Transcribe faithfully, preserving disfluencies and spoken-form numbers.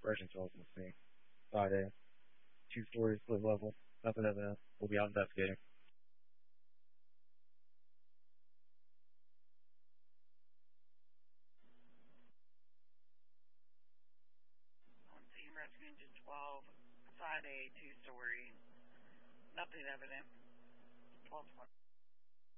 Correction twelve with me. Friday. Two stories, split level. Nothing evident. We'll be out investigating. On team rescue engine twelve, Friday, two story. Nothing evident. twelve twenty.